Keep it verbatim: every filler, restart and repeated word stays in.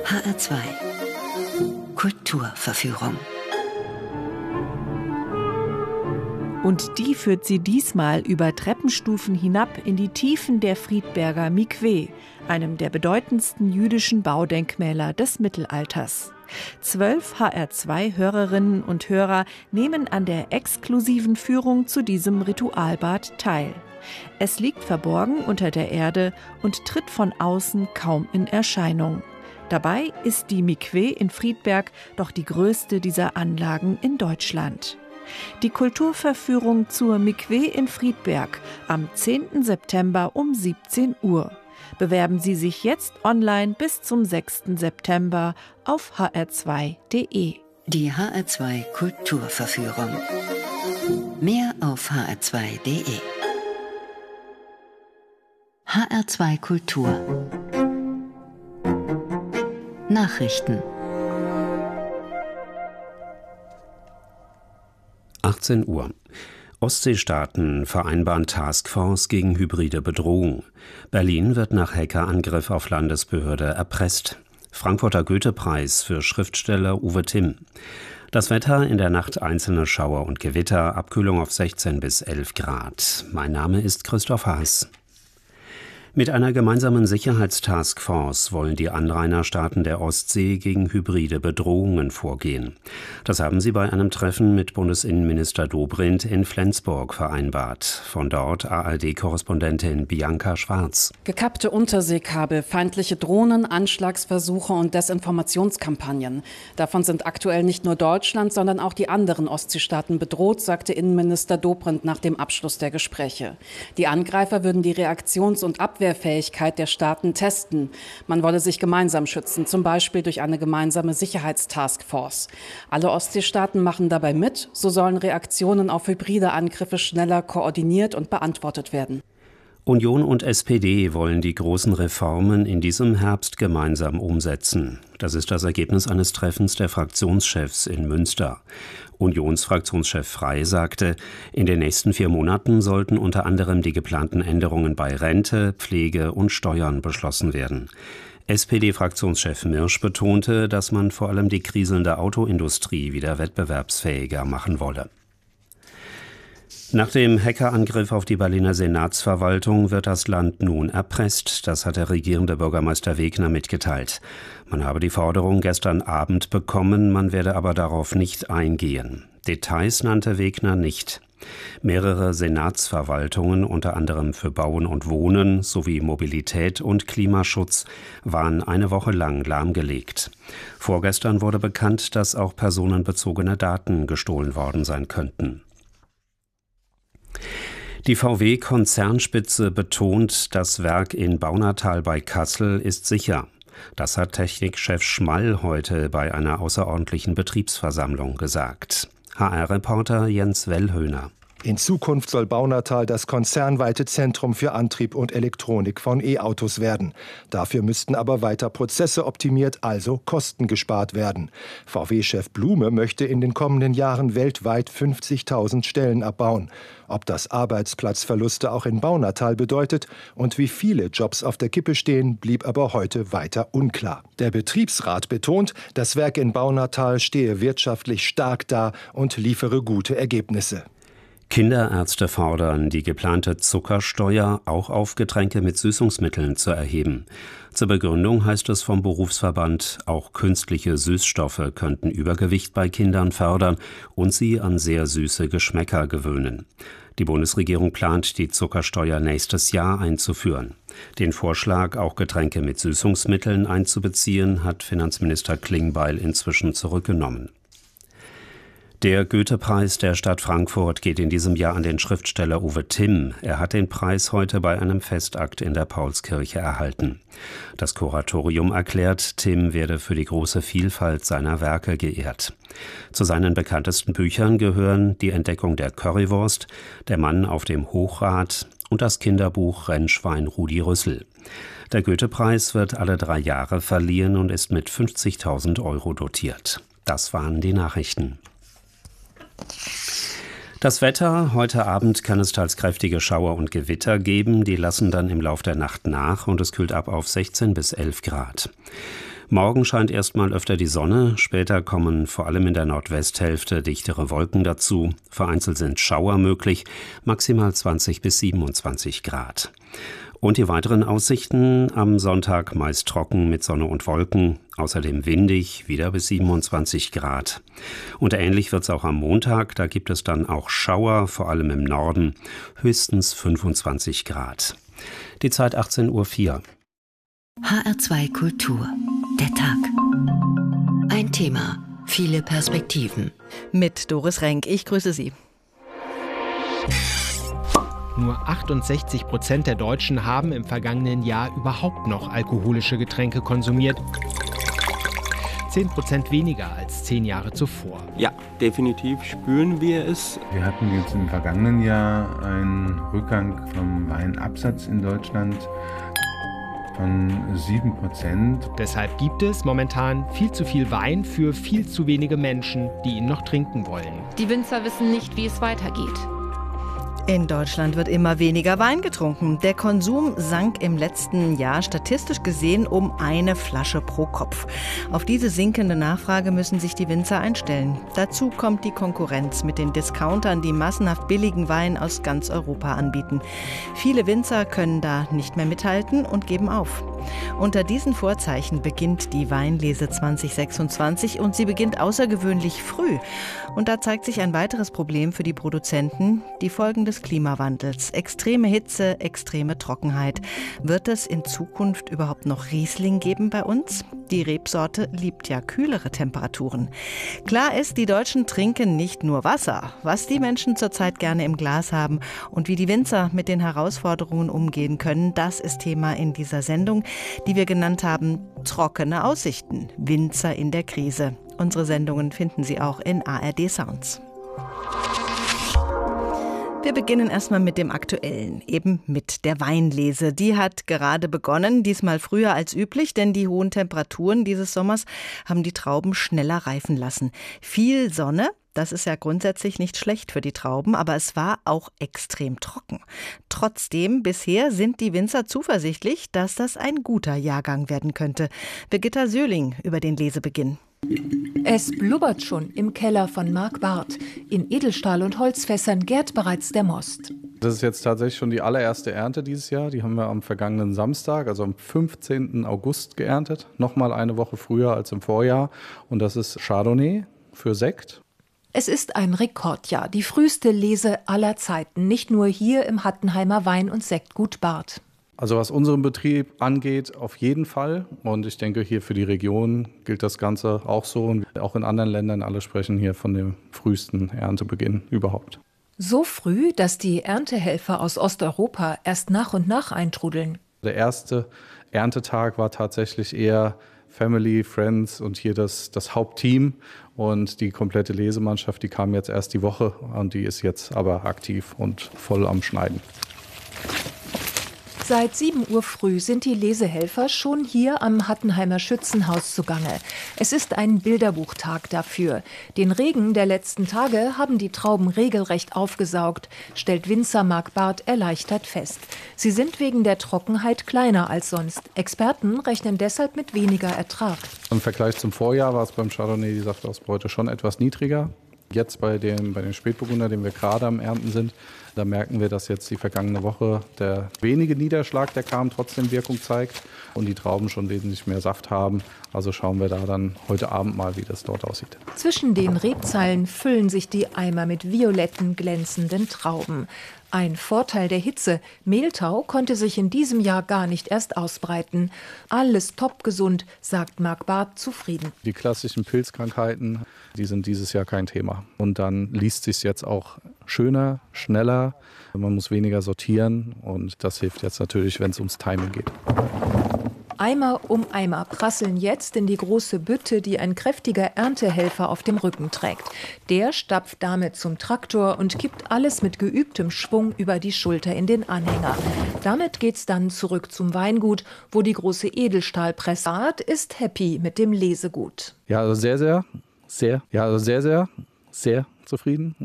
H R zwei Kulturverführung. Und die führt sie diesmal über Treppenstufen hinab in die Tiefen der Friedberger Mikwe, einem der bedeutendsten jüdischen Baudenkmäler des Mittelalters. Zwölf H R zwei Hörerinnen und Hörer nehmen an der exklusiven Führung zu diesem Ritualbad teil. Es liegt verborgen unter der Erde und tritt von außen kaum in Erscheinung. Dabei ist die Mikwe in Friedberg doch die größte dieser Anlagen in Deutschland. Die Kulturverführung zur Mikwe in Friedberg am zehnten September um siebzehn Uhr. Bewerben Sie sich jetzt online bis zum sechsten September auf h r zwei punkt d e. Die H R zwei Kulturverführung. Mehr auf h r zwei punkt d e. H R zwei Kultur. Nachrichten. achtzehn Uhr. Ostseestaaten vereinbaren Taskforce gegen hybride Bedrohung. Berlin wird nach Hackerangriff auf Landesbehörde erpresst. Frankfurter Goethe-Preis für Schriftsteller Uwe Timm. Das Wetter: in der Nacht einzelne Schauer und Gewitter, Abkühlung auf sechzehn bis elf Grad. Mein Name ist Christoph Haas. Mit einer gemeinsamen Sicherheitstaskforce wollen die Anrainerstaaten der Ostsee gegen hybride Bedrohungen vorgehen. Das haben sie bei einem Treffen mit Bundesinnenminister Dobrindt in Flensburg vereinbart. Von dort A R D-Korrespondentin Bianca Schwarz. Gekappte Unterseekabel, feindliche Drohnen, Anschlagsversuche und Desinformationskampagnen. Davon sind aktuell nicht nur Deutschland, sondern auch die anderen Ostseestaaten bedroht, sagte Innenminister Dobrindt nach dem Abschluss der Gespräche. Die Angreifer würden die Reaktions- und Abwehr Abwehrfähigkeit der Staaten testen. Man wolle sich gemeinsam schützen, zum Beispiel durch eine gemeinsame Sicherheitstaskforce. Alle Ostseestaaten machen dabei mit, so sollen Reaktionen auf hybride Angriffe schneller koordiniert und beantwortet werden. Union und S P D wollen die großen Reformen in diesem Herbst gemeinsam umsetzen. Das ist das Ergebnis eines Treffens der Fraktionschefs in Münster. Unionsfraktionschef Frey sagte, in den nächsten vier Monaten sollten unter anderem die geplanten Änderungen bei Rente, Pflege und Steuern beschlossen werden. S P D-Fraktionschef Mirsch betonte, dass man vor allem die kriselnde Autoindustrie wieder wettbewerbsfähiger machen wolle. Nach dem Hackerangriff auf die Berliner Senatsverwaltung wird das Land nun erpresst. Das hat der regierende Bürgermeister Wegner mitgeteilt. Man habe die Forderung gestern Abend bekommen, man werde aber darauf nicht eingehen. Details nannte Wegner nicht. Mehrere Senatsverwaltungen, unter anderem für Bauen und Wohnen sowie Mobilität und Klimaschutz, waren eine Woche lang lahmgelegt. Vorgestern wurde bekannt, dass auch personenbezogene Daten gestohlen worden sein könnten. Die V W-Konzernspitze betont, das Werk in Baunatal bei Kassel ist sicher. Das hat Technikchef Schmall heute bei einer außerordentlichen Betriebsversammlung gesagt. H R-Reporter Jens Wellhöhner. In Zukunft soll Baunatal das konzernweite Zentrum für Antrieb und Elektronik von E-Autos werden. Dafür müssten aber weiter Prozesse optimiert, also Kosten gespart werden. V W-Chef Blume möchte in den kommenden Jahren weltweit fünfzigtausend Stellen abbauen. Ob das Arbeitsplatzverluste auch in Baunatal bedeutet und wie viele Jobs auf der Kippe stehen, blieb aber heute weiter unklar. Der Betriebsrat betont, das Werk in Baunatal stehe wirtschaftlich stark da und liefere gute Ergebnisse. Kinderärzte fordern, die geplante Zuckersteuer auch auf Getränke mit Süßungsmitteln zu erheben. Zur Begründung heißt es vom Berufsverband, auch künstliche Süßstoffe könnten Übergewicht bei Kindern fördern und sie an sehr süße Geschmäcker gewöhnen. Die Bundesregierung plant, die Zuckersteuer nächstes Jahr einzuführen. Den Vorschlag, auch Getränke mit Süßungsmitteln einzubeziehen, hat Finanzminister Klingbeil inzwischen zurückgenommen. Der Goethe-Preis der Stadt Frankfurt geht in diesem Jahr an den Schriftsteller Uwe Timm. Er hat den Preis heute bei einem Festakt in der Paulskirche erhalten. Das Kuratorium erklärt, Timm werde für die große Vielfalt seiner Werke geehrt. Zu seinen bekanntesten Büchern gehören Die Entdeckung der Currywurst, Der Mann auf dem Hochrad und das Kinderbuch Rennschwein Rudi Rüssel. Der Goethe-Preis wird alle drei Jahre verliehen und ist mit fünfzigtausend Euro dotiert. Das waren die Nachrichten. Das Wetter: Heute Abend kann es teils kräftige Schauer und Gewitter geben, die lassen dann im Lauf der Nacht nach und es kühlt ab auf sechzehn bis elf Grad. Morgen scheint erstmal öfter die Sonne, später kommen vor allem in der Nordwesthälfte dichtere Wolken dazu. Vereinzelt sind Schauer möglich, maximal zwanzig bis siebenundzwanzig Grad. Und die weiteren Aussichten: am Sonntag meist trocken mit Sonne und Wolken, außerdem windig, wieder bis siebenundzwanzig Grad. Und ähnlich wird es auch am Montag, da gibt es dann auch Schauer, vor allem im Norden, höchstens fünfundzwanzig Grad. Die Zeit achtzehn Uhr vier. H R zwei Kultur. Der Tag. Ein Thema, viele Perspektiven. Mit Doris Renk. Ich grüße Sie. Nur achtundsechzig Prozent der Deutschen haben im vergangenen Jahr überhaupt noch alkoholische Getränke konsumiert. zehn Prozent weniger als zehn Jahre zuvor. Ja, definitiv spüren wir es. Wir hatten jetzt im vergangenen Jahr einen Rückgang vom Weinabsatz in Deutschland von sieben Prozent. Deshalb gibt es momentan viel zu viel Wein für viel zu wenige Menschen, die ihn noch trinken wollen. Die Winzer wissen nicht, wie es weitergeht. In Deutschland wird immer weniger Wein getrunken. Der Konsum sank im letzten Jahr statistisch gesehen um eine Flasche pro Kopf. Auf diese sinkende Nachfrage müssen sich die Winzer einstellen. Dazu kommt die Konkurrenz mit den Discountern, die massenhaft billigen Wein aus ganz Europa anbieten. Viele Winzer können da nicht mehr mithalten und geben auf. Unter diesen Vorzeichen beginnt die Weinlese zwanzig sechsundzwanzig und sie beginnt außergewöhnlich früh. Und da zeigt sich ein weiteres Problem für die Produzenten, die Folgen des Klimawandels. Extreme Hitze, extreme Trockenheit. Wird es in Zukunft überhaupt noch Riesling geben bei uns? Die Rebsorte liebt ja kühlere Temperaturen. Klar ist, die Deutschen trinken nicht nur Wasser. Was die Menschen zurzeit gerne im Glas haben und wie die Winzer mit den Herausforderungen umgehen können, das ist Thema in dieser Sendung, die wir genannt haben Trockene Aussichten. Winzer in der Krise. Unsere Sendungen finden Sie auch in A R D Sounds. Wir beginnen erstmal mit dem Aktuellen, eben mit der Weinlese. Die hat gerade begonnen, diesmal früher als üblich, denn die hohen Temperaturen dieses Sommers haben die Trauben schneller reifen lassen. Viel Sonne, das ist ja grundsätzlich nicht schlecht für die Trauben, aber es war auch extrem trocken. Trotzdem, bisher sind die Winzer zuversichtlich, dass das ein guter Jahrgang werden könnte. Birgitta Söhling über den Lesebeginn. Es blubbert schon im Keller von Marc Barth. In Edelstahl- und Holzfässern gärt bereits der Most. Das ist jetzt tatsächlich schon die allererste Ernte dieses Jahr. Die haben wir am vergangenen Samstag, also am fünfzehnten August geerntet. Nochmal eine Woche früher als im Vorjahr. Und das ist Chardonnay für Sekt. Es ist ein Rekordjahr, die früheste Lese aller Zeiten. Nicht nur hier im Hattenheimer Wein- und Sektgut Barth. Also was unseren Betrieb angeht, auf jeden Fall. Und ich denke, hier für die Region gilt das Ganze auch so. Und auch in anderen Ländern, alle sprechen hier von dem frühesten Erntebeginn überhaupt. So früh, dass die Erntehelfer aus Osteuropa erst nach und nach eintrudeln. Der erste Erntetag war tatsächlich eher Family, Friends und hier das, das Hauptteam. Und die komplette Lesemannschaft, die kam jetzt erst die Woche und die ist jetzt aber aktiv und voll am Schneiden. Seit sieben Uhr früh sind die Lesehelfer schon hier am Hattenheimer Schützenhaus zugange. Es ist ein Bilderbuchtag dafür. Den Regen der letzten Tage haben die Trauben regelrecht aufgesaugt, stellt Winzer Marc Barth erleichtert fest. Sie sind wegen der Trockenheit kleiner als sonst. Experten rechnen deshalb mit weniger Ertrag. Im Vergleich zum Vorjahr war es beim Chardonnay die Saftausbeute schon etwas niedriger. Jetzt bei dem, bei dem Spätburgunder, den wir gerade am Ernten sind, da merken wir, dass jetzt die vergangene Woche der wenige Niederschlag, der kam, trotzdem Wirkung zeigt und die Trauben schon wesentlich mehr Saft haben. Also schauen wir da dann heute Abend mal, wie das dort aussieht. Zwischen den Rebzeilen füllen sich die Eimer mit violetten, glänzenden Trauben. Ein Vorteil der Hitze. Mehltau konnte sich in diesem Jahr gar nicht erst ausbreiten. Alles topgesund, sagt Marc Barth zufrieden. Die klassischen Pilzkrankheiten, die sind dieses Jahr kein Thema. Und dann liest sich jetzt auch schöner, schneller. Man muss weniger sortieren und das hilft jetzt natürlich, wenn es ums Timing geht. Eimer um Eimer prasseln jetzt in die große Bütte, die ein kräftiger Erntehelfer auf dem Rücken trägt. Der stapft damit zum Traktor und kippt alles mit geübtem Schwung über die Schulter in den Anhänger. Damit geht's dann zurück zum Weingut, wo die große Edelstahlpresse ist happy mit dem Lesegut. Ja, also sehr, sehr, sehr, ja, also sehr, sehr, sehr zufrieden.